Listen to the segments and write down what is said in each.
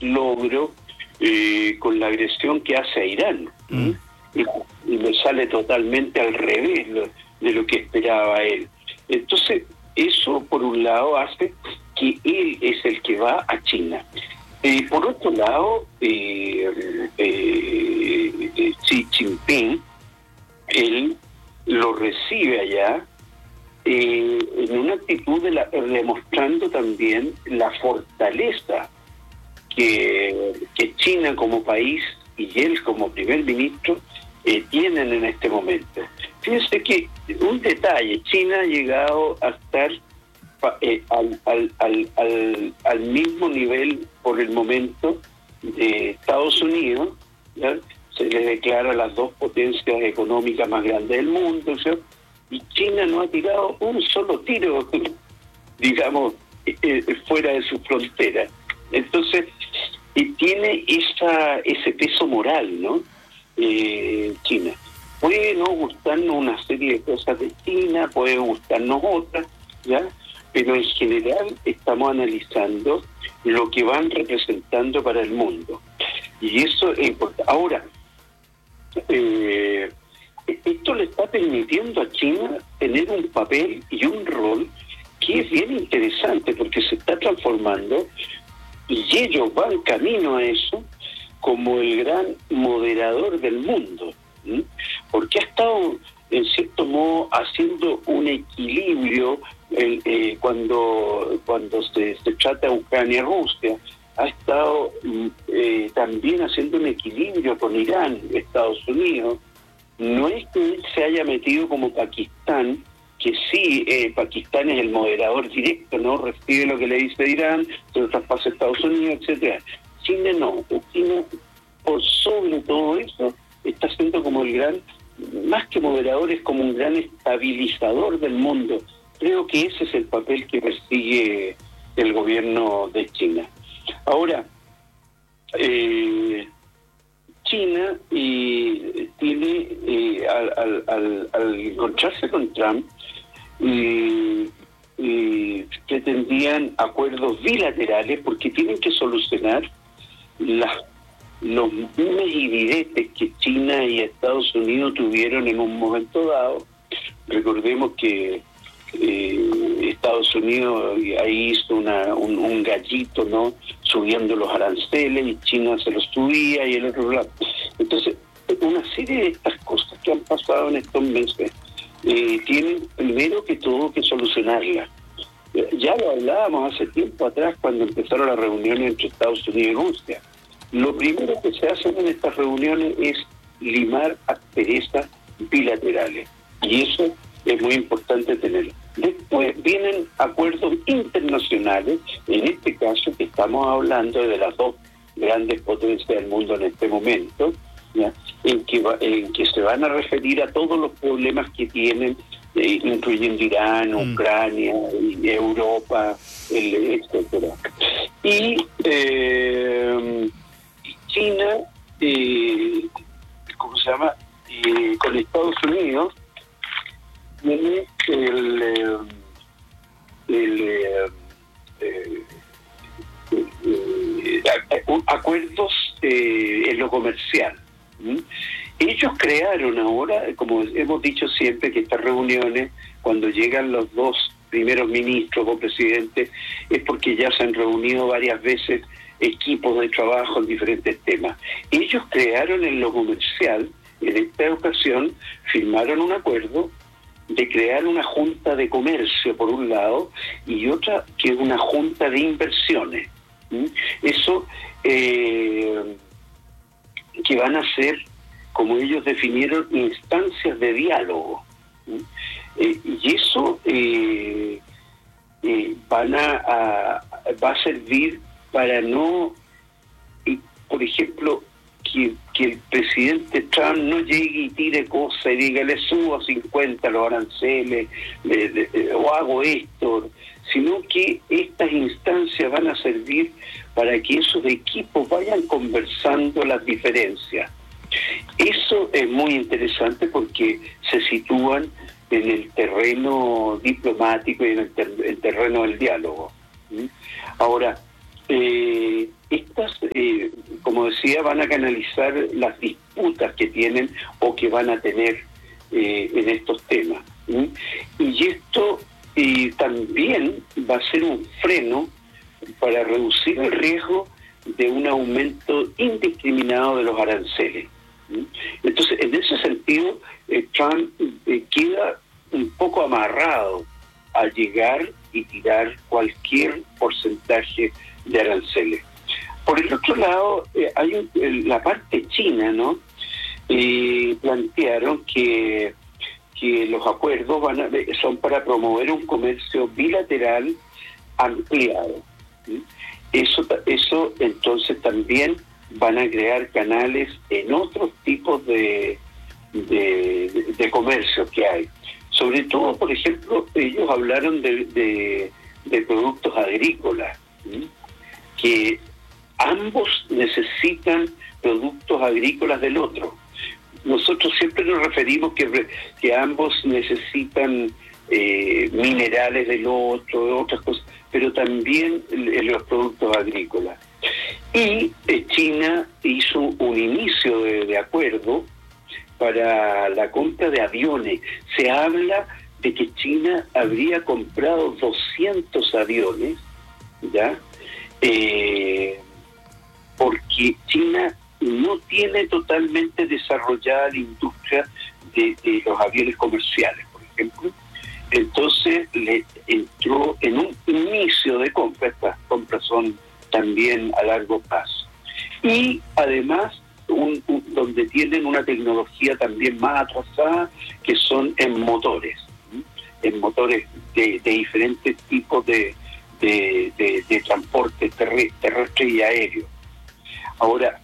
logro con la agresión que hace a Irán. Y me sale totalmente al revés de lo que esperaba él. Entonces, eso por un lado hace que él es el que va a China. Por otro lado, Xi Jinping, él lo recibe allá en una actitud demostrando también la fortaleza que China como país y él como primer ministro tienen en este momento. Fíjense que un detalle, China ha llegado a estar al mismo nivel por el momento de Estados Unidos, ¿ya? Se le declara las dos potencias económicas más grandes del mundo, ¿sí? Y China no ha tirado un solo tiro, digamos, fuera de su frontera. Entonces, tiene ese peso moral, ¿no? China. Puede no gustarnos una serie de cosas de China, puede gustarnos otras, ¿ya? Pero en general estamos analizando lo que van representando para el mundo. Y eso es importante. Ahora, esto le está permitiendo a China tener un papel y un rol que es bien interesante porque se está transformando y ellos van camino a eso como el gran moderador del mundo, ¿sí? Porque ha estado en cierto modo haciendo un equilibrio cuando se trata de Ucrania-Rusia, ha estado también haciendo un equilibrio con Irán, Estados Unidos. No es que él se haya metido como Pakistán, que sí, Pakistán es el moderador directo, ¿no? Recibe lo que le dice Irán, se lo traspasa a Estados Unidos, etcétera. China no. China, por sobre todo eso, está siendo como el gran, más que moderador, es como un gran estabilizador del mundo. Creo que ese es el papel que persigue el gobierno de China. Ahora, China tiene, al encontrarse con Trump, pretendían acuerdos bilaterales porque tienen que solucionar los dimes y diretes que China y Estados Unidos tuvieron en un momento dado. Recordemos que Estados Unidos ahí hizo un gallito, ¿no? Subiendo los aranceles y China se los subía y el otro lado. Entonces, una serie de estas cosas que han pasado en estos meses tienen primero que todo que solucionarlas. Ya lo hablábamos hace tiempo atrás cuando empezaron las reuniones entre Estados Unidos y Rusia. Lo primero que se hace en estas reuniones es limar asperezas bilaterales. Y eso es muy importante tenerlo. Después vienen acuerdos internacionales, en este caso que estamos hablando de las dos grandes potencias del mundo en este momento, ¿ya? En que se van a referir a todos los problemas que tienen, incluyendo Irán, Ucrania, Europa, etcétera. Y China, ¿cómo se llama? Con Estados Unidos tiene acuerdos en lo comercial. Ellos crearon ahora, como hemos dicho siempre, que estas reuniones, cuando llegan los dos primeros ministros o presidentes, es porque ya se han reunido varias veces equipos de trabajo en diferentes temas. Ellos crearon en lo comercial, en esta ocasión, firmaron un acuerdo de crear una junta de comercio por un lado y otra que es una junta de inversiones. Eso que van a ser, como ellos definieron, instancias de diálogo. Y eso va a servir para no, por ejemplo, que el presidente Trump no llegue y tire cosas y diga le subo a 50 los aranceles o hago esto, sino que estas instancias van a servir para que esos equipos vayan conversando las diferencias. Eso es muy interesante porque se sitúan en el terreno diplomático y en el terreno del diálogo. Ahora, estas como decía, van a canalizar las disputas que tienen o que van a tener en estos temas. Y esto también va a ser un freno para reducir el riesgo de un aumento indiscriminado de los aranceles. Entonces, en ese sentido, Trump queda un poco amarrado a llegar y tirar cualquier porcentaje de aranceles. Por el otro lado, hay la parte china, ¿no? Plantearon que los acuerdos son para promover un comercio bilateral ampliado. Eso entonces también van a crear canales en otros tipos de comercio que hay. Sobre todo, por ejemplo, ellos hablaron de productos agrícolas, que ambos necesitan productos agrícolas del otro. Nosotros siempre nos referimos que ambos necesitan minerales del otro, otras cosas, pero también los productos agrícolas. Y China hizo un inicio de acuerdo para la compra de aviones. Se habla de que China habría comprado 200 aviones, ¿ya? Porque China no tiene totalmente desarrollada la industria de los aviones comerciales, por ejemplo. Entonces le entró en un inicio de compra. Estas compras son también a largo plazo. Y además, donde tienen una tecnología también más atrasada, que son en motores de diferentes tipos de transporte terrestre y aéreo. Ahora,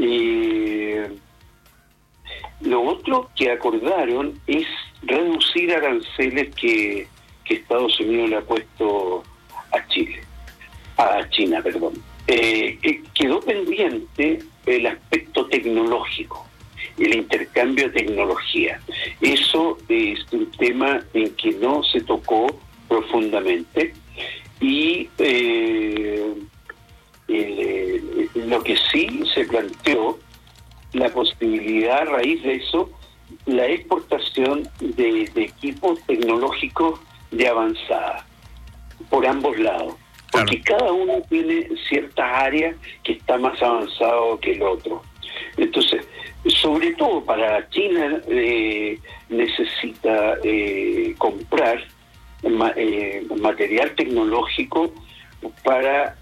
lo otro que acordaron es reducir aranceles que Estados Unidos le ha puesto a China. Quedó pendiente el aspecto tecnológico, el intercambio de tecnología. Eso es un tema en que no se tocó profundamente y lo que sí se planteó, la posibilidad a raíz de eso, la exportación de equipos tecnológicos de avanzada por ambos lados, porque cada uno tiene ciertas áreas que está más avanzado que el otro. Entonces, sobre todo para China necesita comprar material tecnológico para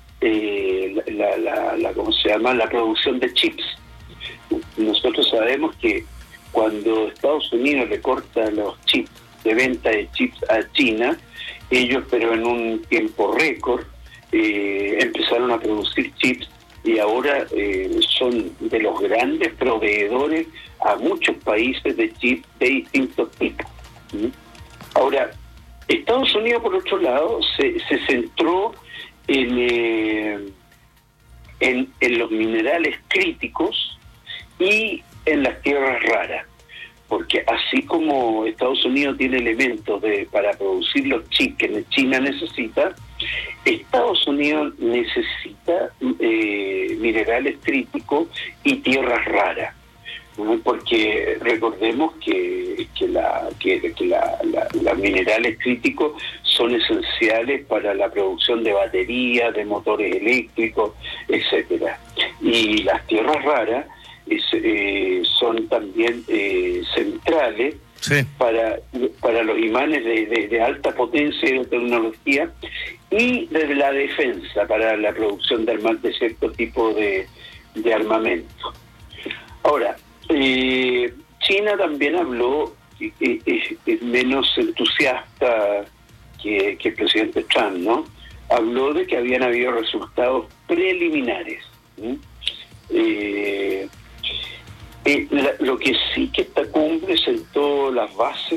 la producción de chips. Nosotros sabemos que cuando Estados Unidos le corta los chips, de venta de chips a China, ellos, pero en un tiempo récord, empezaron a producir chips y ahora son de los grandes proveedores a muchos países de chips de distintos tipos. Ahora, Estados Unidos, por otro lado, se centró en los minerales críticos y en las tierras raras, porque así como Estados Unidos tiene elementos para producir los chips que China necesita, Estados Unidos necesita minerales críticos y tierras raras, ¿no? Porque recordemos que los minerales críticos son esenciales para la producción de baterías, de motores eléctricos, etcétera. Y las tierras raras son también centrales, sí, para los imanes de alta potencia y de tecnología, y de la defensa, para la producción de cierto tipo de armamento. Ahora, China también habló, es menos entusiasta que el presidente Trump, ¿no? Habló de que habían habido resultados preliminares. Lo que sí que esta cumbre sentó las bases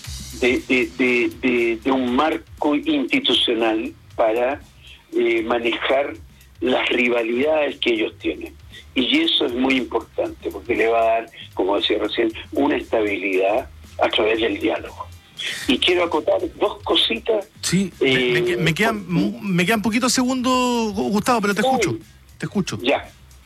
de un marco institucional para manejar las rivalidades que ellos tienen. Y eso es muy importante, porque le va a dar, como decía recién, una estabilidad a través del diálogo. Y quiero acotar dos cositas. Sí, me quedan poquitos segundos, Gustavo, pero te escucho. Ya.